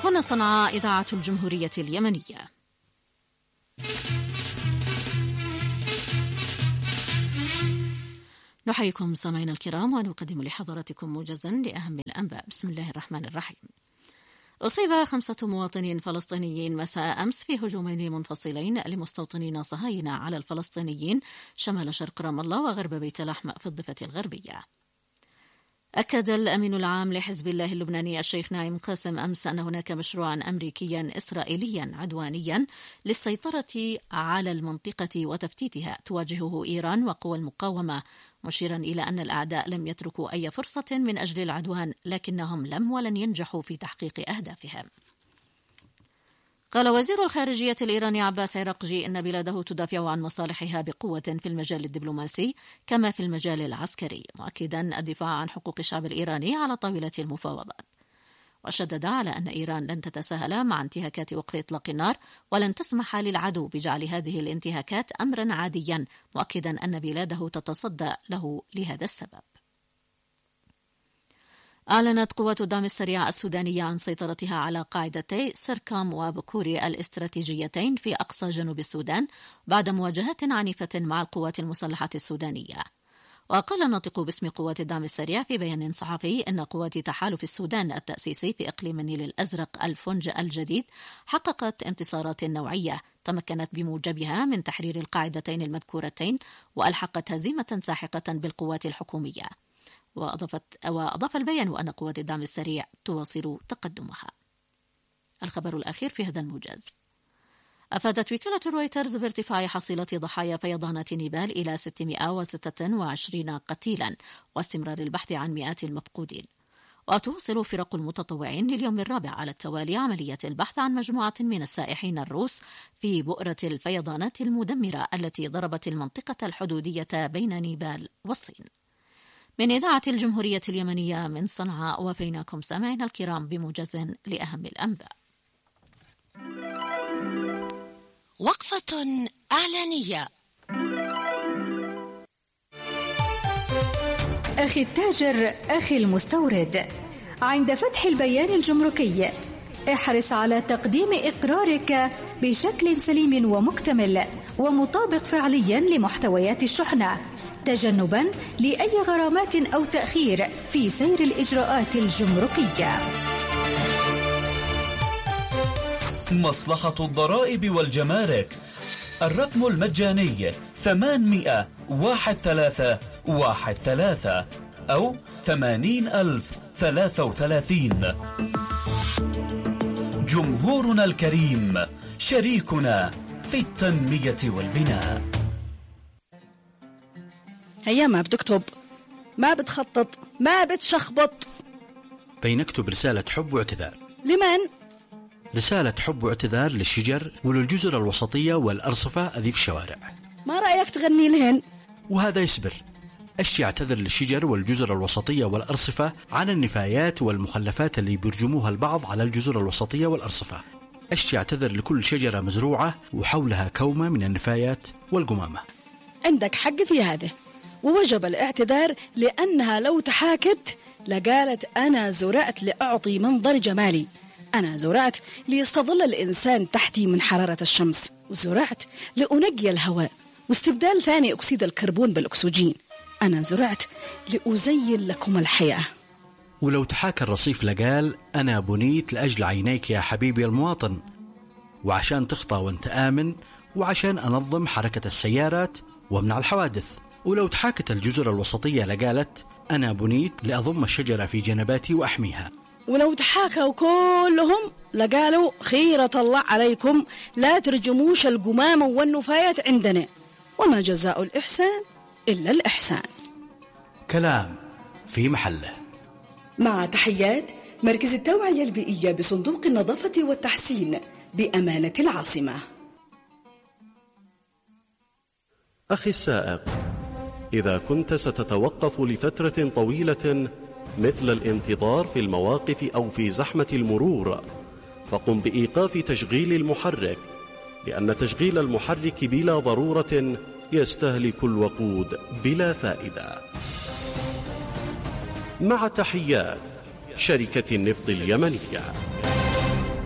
هنا صنعاء إذاعة الجمهورية اليمنية. نحييكم سامعينا الكرام ونقدم لحضراتكم موجزا لأهم الأنباء. بسم الله الرحمن الرحيم. أصيب 5 مواطنين فلسطينيين مساء أمس في هجومين منفصلين لمستوطنين صهاينة على الفلسطينيين شمال شرق رام الله وغرب بيت لحم في الضفة الغربية. أكد الأمين العام لحزب الله اللبناني الشيخ نايم قاسم أمس أن هناك مشروعا أمريكيا إسرائيليا عدوانيا للسيطرة على المنطقة وتفتيتها تواجهه إيران وقوى المقاومة، مشيرا إلى أن الأعداء لم يتركوا أي فرصة من أجل العدوان، لكنهم لم ولن ينجحوا في تحقيق أهدافهم. قال وزير الخارجية الإيراني عباس عراقجي إن بلاده تدافع عن مصالحها بقوة في المجال الدبلوماسي كما في المجال العسكري، مؤكدا الدفاع عن حقوق الشعب الإيراني على طاولة المفاوضات. وشدد على أن إيران لن تتساهل مع انتهاكات وقف إطلاق النار ولن تسمح للعدو بجعل هذه الانتهاكات أمرا عاديا، مؤكدا أن بلاده تتصدى له لهذا السبب. أعلنت قوات الدعم السريع السودانية عن سيطرتها على قاعدتي سركام وبكوري الاستراتيجيتين في أقصى جنوب السودان بعد مواجهات عنيفة مع القوات المسلحة السودانية. وقال الناطق باسم قوات الدعم السريع في بيان صحفي إن قوات تحالف السودان التأسيسي في إقليم النيل الأزرق الفنج الجديد حققت انتصارات نوعية تمكنت بموجبها من تحرير القاعدتين المذكورتين وألحقت هزيمة ساحقة بالقوات الحكومية. وأضاف البيان أن قوات الدعم السريع تواصل تقدمها. الخبر الأخير في هذا الموجز. أفادت وكالة رويترز بارتفاع حصيلة ضحايا فيضانات نيبال إلى 626 قتيلا واستمرار البحث عن مئات المفقودين. وتواصل فرق المتطوعين لليوم الرابع على التوالي عملية البحث عن مجموعة من السائحين الروس في بؤرة الفيضانات المدمرة التي ضربت المنطقة الحدودية بين نيبال والصين. من إذاعة الجمهورية اليمنية من صنعاء، وفيناكم سامعينا الكرام بموجز لأهم الأنباء. وقفة إعلانية. أخي التاجر، أخي المستورد، عند فتح البيان الجمركي احرص على تقديم إقرارك بشكل سليم ومكتمل ومطابق فعليا لمحتويات الشحنة، تجنبا لأي غرامات أو تأخير في سير الإجراءات الجمركية. مصلحة الضرائب والجمارك، الرقم المجاني 800-1313 أو 80,033. جمهورنا الكريم شريكنا في التنمية والبناء. هيا ما بتكتب، ما بتخطط، ما بتشخبط. بينكتب رسالة حب واعتذار. لمن؟ رسالة حب واعتذار للشجر وللجزر الوسطية والأرصفة ذي في الشوارع. ما رأيك تغني لهن؟ وهذا يسبر. أشي اعتذر للشجر والجزر الوسطية والأرصفة عن النفايات والمخلفات اللي بيرجموها البعض على الجزر الوسطية والأرصفة. أشي اعتذر لكل شجرة مزروعة وحولها كومة من النفايات والقمامة. عندك حق في هذا، ووجب الاعتذار لأنها لو تحاكت لقالت أنا زرعت لأعطي منظر جمالي، أنا زرعت ليستظل الإنسان تحتي من حرارة الشمس، وزرعت لأنقي الهواء واستبدال ثاني أكسيد الكربون بالأكسجين، أنا زرعت لأزين لكم الحياة. ولو تحاكى الرصيف لقال أنا بنيت لأجل عينيك يا حبيبي المواطن، وعشان تخطى وانت آمن، وعشان أنظم حركة السيارات وامنع الحوادث. ولو تحاكت الجزر الوسطية لقالت أنا بنيت لأضم الشجرة في جنباتي وأحميها. ولو تحاكوا كلهم لقالوا خيرة الله عليكم لا ترجموش القمامة والنفايات عندنا، وما جزاء الإحسان إلا الإحسان. كلام في محله. مع تحيات مركز التوعية البيئية بصندوق النظافة والتحسين بأمانة العاصمة. أخي السائق، إذا كنت ستتوقف لفترة طويلة مثل الانتظار في المواقف أو في زحمة المرور، فقم بإيقاف تشغيل المحرك، لأن تشغيل المحرك بلا ضرورة يستهلك الوقود بلا فائدة. مع تحيات شركة النفط اليمنية.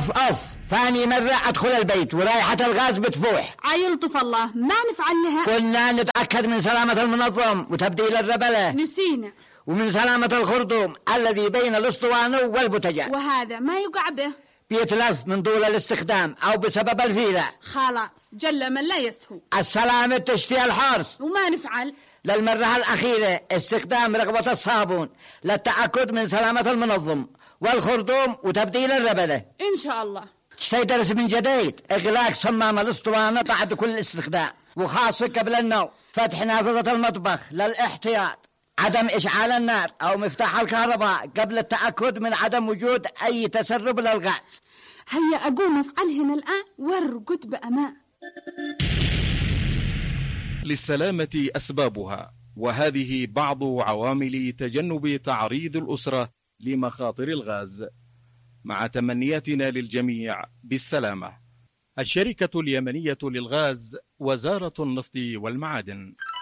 أف ثاني مرة أدخل البيت ورائحة الغاز بتفوح. عيلطف الله ما نفعل لها. كنا نتأكد من سلامة المنظم وتبديل الربلة. نسينا. ومن سلامة الخرطوم الذي بين الأسطوانة والبوتجاز. وهذا ما يقع به. بيتلف من طول الاستخدام أو بسبب الفيلة. خلاص جل من لا يسهو. السلامة تشتي الحرص. وما نفعل. للمرة الأخيرة استخدام رغبة الصابون للتأكد من سلامة المنظم والخرطوم وتبديل الربلة. إن شاء الله. تستيدرس من جديد إغلاق صمام الأسطوانة بعد كل استخدام، وخاصة قبل النوم. فتح نافذة المطبخ للاحتياط. عدم إشعال النار أو مفتاح الكهرباء قبل التأكد من عدم وجود أي تسرب للغاز. هيا أقوم أفعلهن الآن وارقد بأمان. للسلامة أسبابها، وهذه بعض عوامل تجنب تعريض الأسرة لمخاطر الغاز، مع تمنياتنا للجميع بالسلامة. الشركة اليمنية للغاز، وزارة النفط والمعادن.